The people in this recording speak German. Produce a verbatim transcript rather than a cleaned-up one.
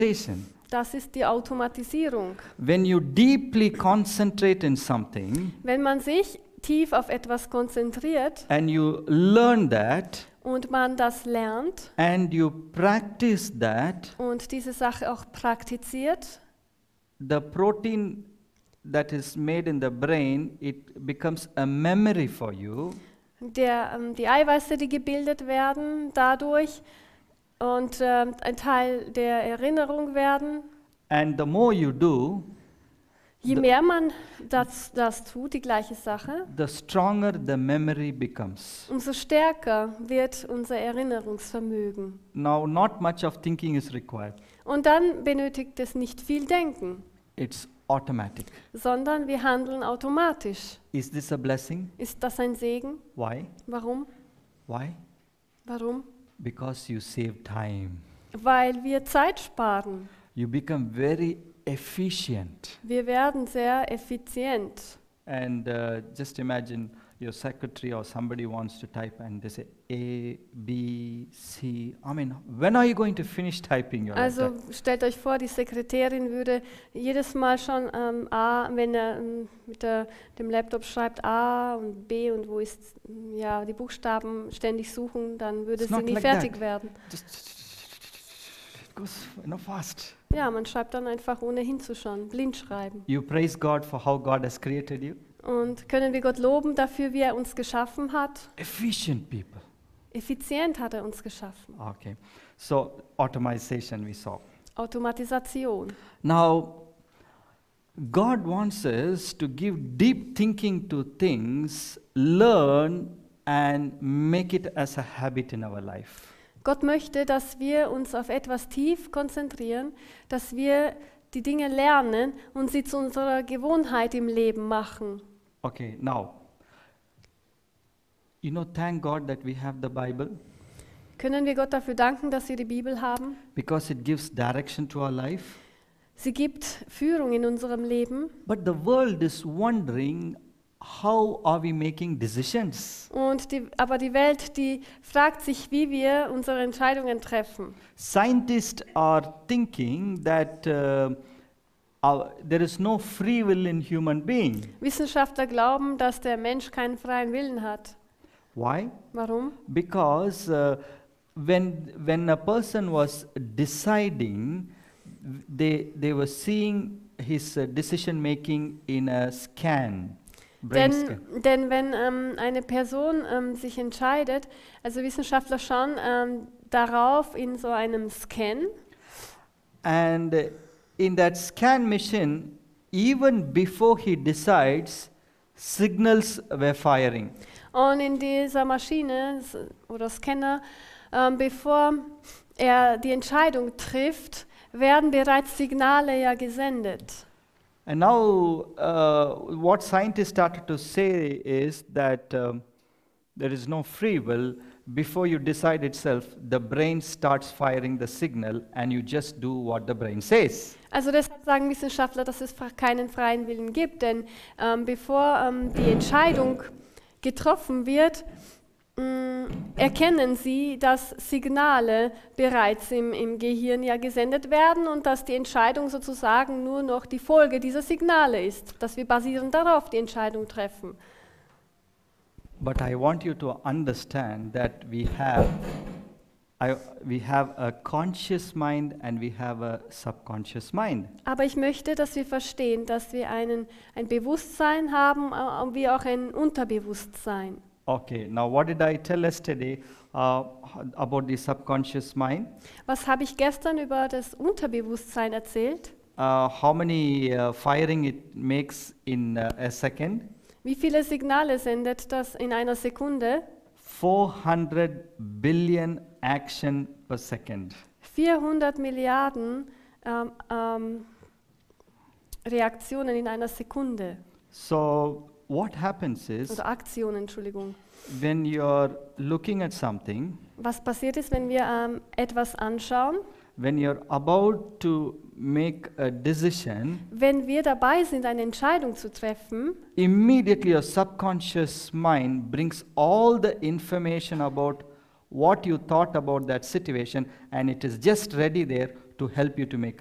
Das ist die Automatisierung. When you deeply concentrate in something Wenn man sich tief auf etwas konzentriert and you learn that und man das lernt and you practice that, und diese Sache auch praktiziert, the protein that is made in the brain, it becomes a memory for you. der, ähm, die Eiweiße, die gebildet werden dadurch und ähm, ein Teil der Erinnerung werden. And the more you do, Je The- mehr man das, das tut, die gleiche Sache, the stronger the memory becomes. umso stärker wird unser Erinnerungsvermögen. Now, not much of thinking is required. Und dann benötigt es nicht viel Denken, It's automatic. sondern wir handeln automatisch. Is this a blessing? Ist das ein Segen? Why? Warum? Why? Warum? Because you save time. Weil wir Zeit sparen. You become very efficient. Wir werden sehr effizient. And uh, just imagine your secretary or somebody wants to type and they say A, B, C. I mean, when are you going to finish typing your Also letter? stellt euch vor, die Sekretärin würde jedes Mal schon ähm, A, wenn er ähm, mit der, dem Laptop schreibt A und B und wo ist ähm, ja die Buchstaben ständig suchen, dann würde It's sie not nie like fertig that. werden. Just it goes you know, fast. Ja, man schreibt dann einfach ohne hinzuschauen, blind schreiben. You praise God for how God has created you. Und können wir Gott loben dafür, wie er uns geschaffen hat? Efficient people. Effizient hat er uns geschaffen. Okay. So automation we saw. Automatisation. Now, God wants us to give deep thinking to things, learn and make it as a habit in our life. Gott möchte, dass wir uns auf etwas tief konzentrieren, dass wir die Dinge lernen und sie zu unserer Gewohnheit im Leben machen. Okay, now, you know, thank God that we have the Bible Können wir Gott dafür danken, dass wir die Bibel haben? because it gives direction to our life. Sie gibt Führung in unserem Leben. But the world is wondering, how are we making decisions? Und die, aber die Welt, die fragt sich, wie wir unsere Entscheidungen treffen. Scientists are thinking that uh, our, there is no free will in human being. Wissenschaftler glauben, dass der Mensch keinen freien Willen hat. Why? Warum? Because uh, when when a person was deciding, they they were seeing his uh, decision making in a scan, brain scan. Denn, denn wenn ähm, eine Person ähm, sich entscheidet, also Wissenschaftler schauen ähm, darauf in so einem Scan, And uh, in that scan machine, even before he decides, signals were firing. und in dieser Maschine s- oder Scanner, ähm, bevor er die Entscheidung trifft, werden bereits Signale ja gesendet. And now, uh, what scientists started to say is that um, there is no free will. Before you decide itself, the brain starts firing the signal, and you just do what the brain says. Also deshalb sagen Wissenschaftler, dass es fra- keinen freien Willen gibt, denn ähm, bevor ähm, die Entscheidung getroffen wird, mh, erkennen sie, dass Signale bereits im, im Gehirn ja gesendet werden und dass die Entscheidung sozusagen nur noch die Folge dieser Signale ist, dass wir basierend darauf die Entscheidung treffen. But I want you to understand that we have, I, we have a conscious mind and we have a subconscious mind. Aber ich möchte, dass wir verstehen, dass wir einen, ein Bewusstsein haben, äh, wie auch ein Unterbewusstsein. Okay, now what did I tell yesterday uh, about the subconscious mind? Was habe ich gestern über das Unterbewusstsein erzählt? Uh, how many uh, firing it makes in uh, a second? Wie viele Signale sendet das in einer Sekunde? four hundred billion action per second. vierhundert Milliarden ähm, ähm, Reaktionen in einer Sekunde. So what happens is Oder Aktionen, Entschuldigung. when you're looking at something, Was passiert ist, wenn wir ähm, etwas anschauen? when you're about to make a decision, Wenn wir dabei sind, eine Entscheidung zu treffen, immediately your subconscious mind brings all the information about what you thought about that situation, and it is just ready there to help you to make